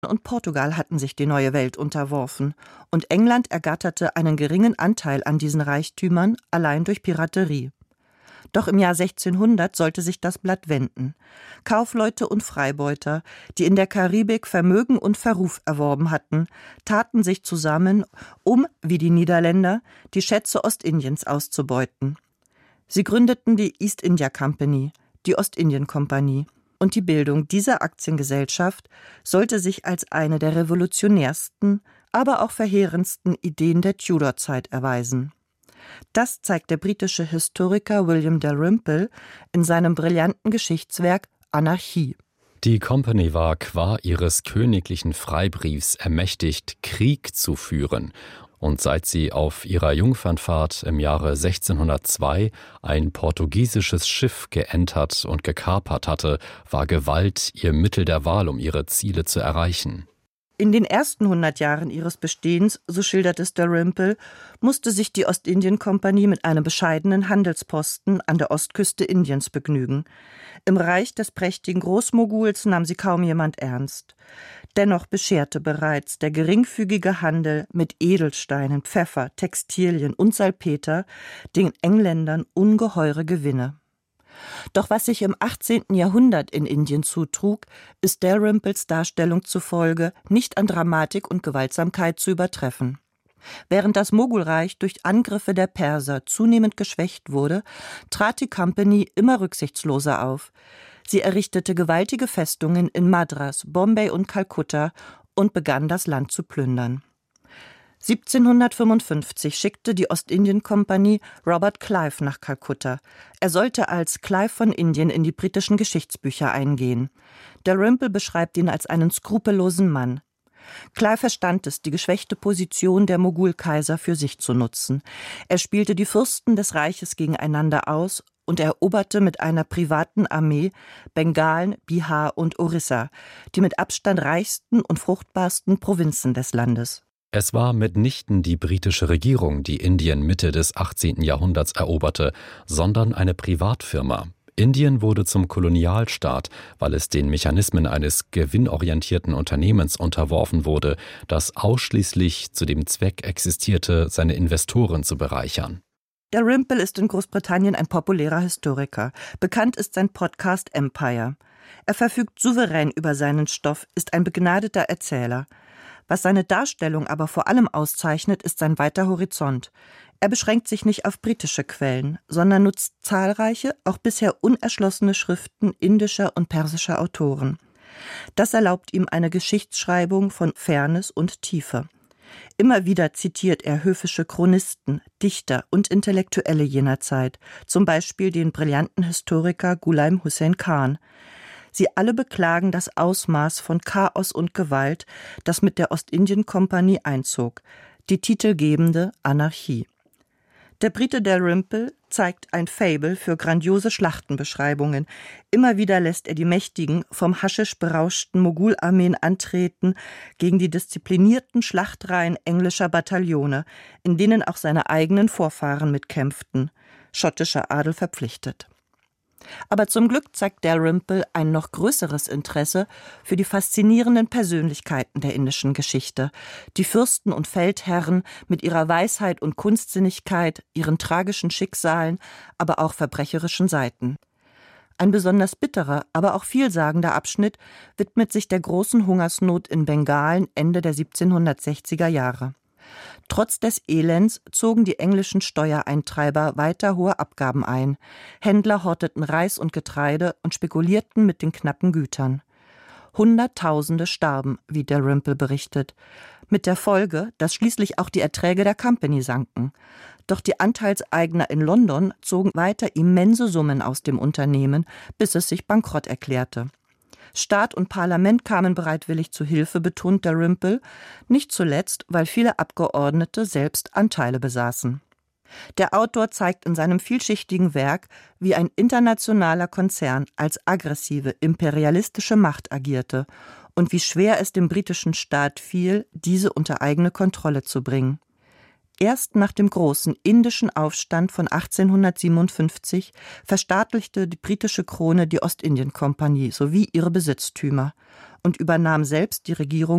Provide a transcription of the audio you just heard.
und Portugal hatten sich die neue Welt unterworfen, und England ergatterte einen geringen Anteil an diesen Reichtümern allein durch Piraterie. Doch im Jahr 1600 sollte sich das Blatt wenden. Kaufleute und Freibeuter, die in der Karibik Vermögen und Verruf erworben hatten, taten sich zusammen, um, wie die Niederländer, die Schätze Ostindiens auszubeuten. Sie gründeten die East India Company, die Ostindien-Kompanie, und die Bildung dieser Aktiengesellschaft sollte sich als eine der revolutionärsten, aber auch verheerendsten Ideen der Tudor-Zeit erweisen. Das zeigt der britische Historiker William Dalrymple in seinem brillanten Geschichtswerk Anarchie. Die Company war qua ihres königlichen Freibriefs ermächtigt, Krieg zu führen. Und seit sie auf ihrer Jungfernfahrt im Jahre 1602 ein portugiesisches Schiff geentert und gekapert hatte, war Gewalt ihr Mittel der Wahl, um ihre Ziele zu erreichen. In den ersten 100 Jahren ihres Bestehens, so schildert es Dalrymple, musste sich die Ostindien-Kompanie mit einem bescheidenen Handelsposten an der Ostküste Indiens begnügen. Im Reich des prächtigen Großmoguls nahm sie kaum jemand ernst. Dennoch bescherte bereits der geringfügige Handel mit Edelsteinen, Pfeffer, Textilien und Salpeter den Engländern ungeheure Gewinne. Doch was sich im 18. Jahrhundert in Indien zutrug, ist Dalrymples Darstellung zufolge nicht an Dramatik und Gewaltsamkeit zu übertreffen. Während das Mogulreich durch Angriffe der Perser zunehmend geschwächt wurde, trat die Company immer rücksichtsloser auf. Sie errichtete gewaltige Festungen in Madras, Bombay und Kalkutta und begann, das Land zu plündern. 1755 schickte die Ostindien-Kompanie Robert Clive nach Kalkutta. Er sollte als Clive von Indien in die britischen Geschichtsbücher eingehen. Dalrymple beschreibt ihn als einen skrupellosen Mann. Clive verstand es, die geschwächte Position der Mogulkaiser für sich zu nutzen. Er spielte die Fürsten des Reiches gegeneinander aus und eroberte mit einer privaten Armee Bengalen, Bihar und Orissa, die mit Abstand reichsten und fruchtbarsten Provinzen des Landes. Es war mitnichten die britische Regierung, die Indien Mitte des 18. Jahrhunderts eroberte, sondern eine Privatfirma. Indien wurde zum Kolonialstaat, weil es den Mechanismen eines gewinnorientierten Unternehmens unterworfen wurde, das ausschließlich zu dem Zweck existierte, seine Investoren zu bereichern. Dalrymple ist in Großbritannien ein populärer Historiker. Bekannt ist sein Podcast Empire. Er verfügt souverän über seinen Stoff, ist ein begnadeter Erzähler. Was seine Darstellung aber vor allem auszeichnet, ist sein weiter Horizont. Er beschränkt sich nicht auf britische Quellen, sondern nutzt zahlreiche, auch bisher unerschlossene Schriften indischer und persischer Autoren. Das erlaubt ihm eine Geschichtsschreibung von Fairness und Tiefe. Immer wieder zitiert er höfische Chronisten, Dichter und Intellektuelle jener Zeit, zum Beispiel den brillanten Historiker Ghulam Hussein Khan. Sie alle beklagen das Ausmaß von Chaos und Gewalt, das mit der Ostindien-Kompanie einzog, die titelgebende Anarchie. Der Brite Dalrymple zeigt ein Faible für grandiose Schlachtenbeschreibungen. Immer wieder lässt er die mächtigen, vom Haschisch berauschten Mogularmeen antreten gegen die disziplinierten Schlachtreihen englischer Bataillone, in denen auch seine eigenen Vorfahren mitkämpften, schottischer Adel verpflichtet. Aber zum Glück zeigt Dalrymple ein noch größeres Interesse für die faszinierenden Persönlichkeiten der indischen Geschichte, die Fürsten und Feldherren mit ihrer Weisheit und Kunstsinnigkeit, ihren tragischen Schicksalen, aber auch verbrecherischen Seiten. Ein besonders bitterer, aber auch vielsagender Abschnitt widmet sich der großen Hungersnot in Bengalen Ende der 1760er Jahre. Trotz des Elends zogen die englischen Steuereintreiber weiter hohe Abgaben ein. Händler horteten Reis und Getreide und spekulierten mit den knappen Gütern. Hunderttausende starben, wie Dalrymple berichtet, mit der Folge, dass schließlich auch die Erträge der Company sanken. Doch die Anteilseigner in London zogen weiter immense Summen aus dem Unternehmen, bis es sich bankrott erklärte. Staat und Parlament kamen bereitwillig zu Hilfe, betont Dalrymple, nicht zuletzt, weil viele Abgeordnete selbst Anteile besaßen. Der Autor zeigt in seinem vielschichtigen Werk, wie ein internationaler Konzern als aggressive, imperialistische Macht agierte und wie schwer es dem britischen Staat fiel, diese unter eigene Kontrolle zu bringen. Erst nach dem großen indischen Aufstand von 1857 verstaatlichte die britische Krone die Ostindien-Kompanie sowie ihre Besitztümer und übernahm selbst die Regierung